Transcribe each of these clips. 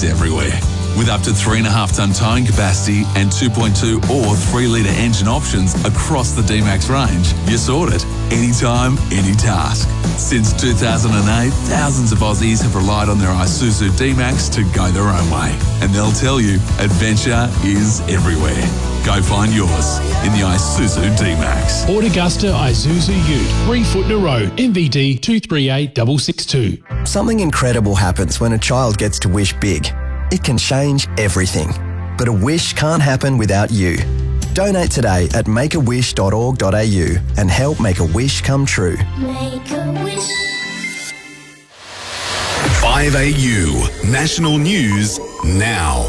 is everywhere. With up to 3.5-tonne towing capacity and 2.2 or 3-litre engine options across the D-Max range, you're sorted. Anytime, any task. Since 2008, thousands of Aussies have relied on their Isuzu D-Max to go their own way. And they'll tell you, adventure is everywhere. Go find yours in the Isuzu D-Max. Port Augusta Isuzu Ute, 3 Footner Road, MVD 238662. Something incredible happens when a child gets to wish big. It can change everything. But a wish can't happen without you. Donate today at makeawish.org.au and help make a wish come true. Make a wish. 5AU National News now.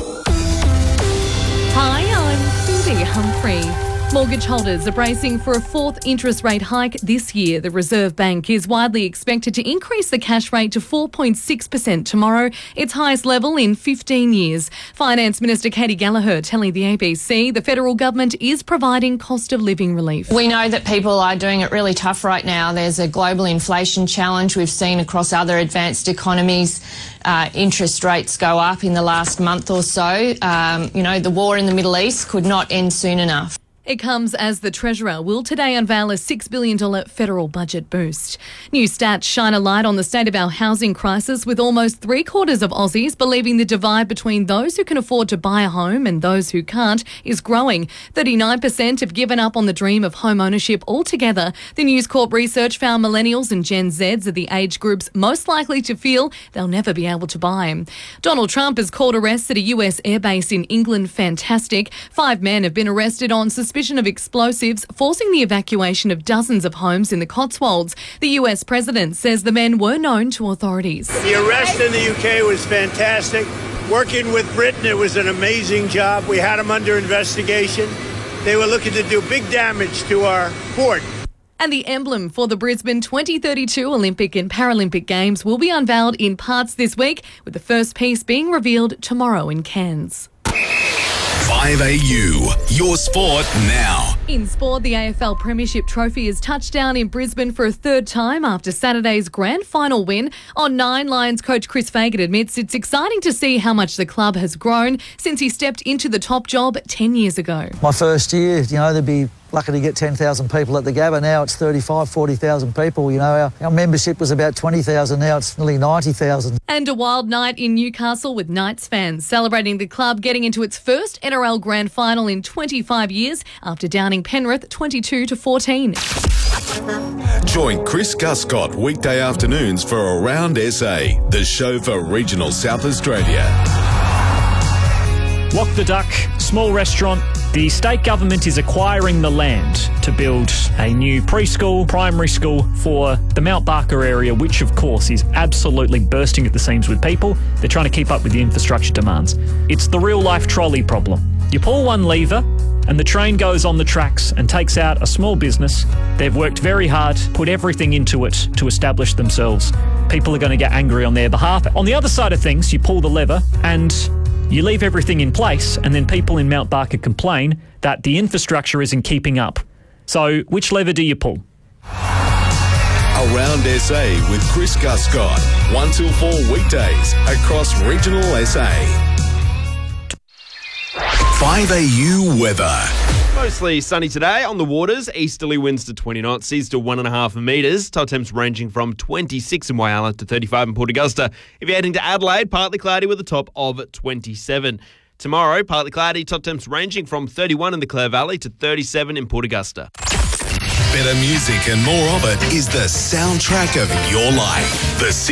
Hi, I'm Cindy Humphrey. Mortgage holders are bracing for a fourth interest rate hike this year. The Reserve Bank is widely expected to increase the cash rate to 4.6% tomorrow, its highest level in 15 years. Finance Minister Katie Gallagher telling the ABC the federal government is providing cost of living relief. We know that people are doing it really tough right now. There's a global inflation challenge we've seen across other advanced economies. Interest rates go up in the last month or so. The war in the Middle East could not end soon enough. It comes as the Treasurer will today unveil a $6 billion federal budget boost. New stats shine a light on the state of our housing crisis, with almost 3/4 of Aussies believing the divide between those who can afford to buy a home and those who can't is growing. 39% have given up on the dream of home ownership altogether. The News Corp research found millennials and Gen Zs are the age groups most likely to feel they'll never be able to buy. Donald Trump has called arrests at a US airbase in England fantastic. 5 men have been arrested on suspicion of explosives, forcing the evacuation of dozens of homes in the Cotswolds. The US president says the men were known to authorities. The arrest in the UK was fantastic. Working with Britain, it was an amazing job. We had them under investigation. They were looking to do big damage to our port. And the emblem for the Brisbane 2032 Olympic and Paralympic Games will be unveiled in parts this week, with the first piece being revealed tomorrow in Cairns. 5AU, your sport now. In sport, the AFL Premiership Trophy has touched down in Brisbane for a third time after Saturday's grand final win. On 9, Lions coach Chris Fagan admits it's exciting to see how much the club has grown since he stepped into the top job 10 years ago. My first year, they'd be lucky to get 10,000 people at the Gabba. Now it's 35,000, 40,000 people. Our membership was about 20,000. Now it's nearly 90,000. And a wild night in Newcastle with Knights fans celebrating the club getting into its first NRL grand final in 25 years after downing Penrith 22-14. Join Chris Guscott weekday afternoons for Around SA, the show for regional South Australia. Walk the Duck, small restaurant. The state government is acquiring the land to build a new preschool, primary school for the Mount Barker area, which of course is absolutely bursting at the seams with people. They're trying to keep up with the infrastructure demands. It's the real life trolley problem. You pull one lever and the train goes on the tracks and takes out a small business. They've worked very hard, put everything into it to establish themselves. People are going to get angry on their behalf. On the other side of things, you pull the lever and you leave everything in place, and then people in Mount Barker complain that the infrastructure isn't keeping up. So which lever do you pull? Around SA with Chris Guscott, 1 till 4 weekdays across regional SA. 5AU weather. Mostly sunny today on the waters. Easterly winds to 20 knots, seas to 1.5 metres. Top temps ranging from 26 in Whyalla to 35 in Port Augusta. If you're heading to Adelaide, partly cloudy with a top of 27. Tomorrow, partly cloudy, top temps ranging from 31 in the Clare Valley to 37 in Port Augusta. Better music and more of it is the soundtrack of your life. The